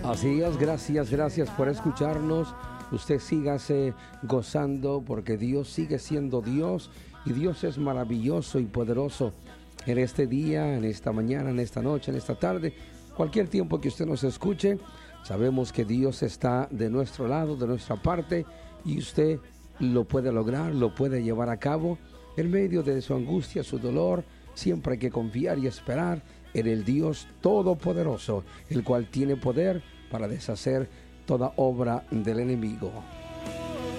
Así es, gracias por escucharnos. Usted sígase gozando porque Dios sigue siendo Dios y Dios es maravilloso y poderoso en este día, en esta mañana, en esta noche, en esta tarde. Cualquier tiempo que usted nos escuche, sabemos que Dios está de nuestro lado, de nuestra parte, y usted lo puede lograr, lo puede llevar a cabo en medio de su angustia, su dolor. Siempre hay que confiar y esperar en el Dios Todopoderoso, el cual tiene poder para deshacer toda obra del enemigo.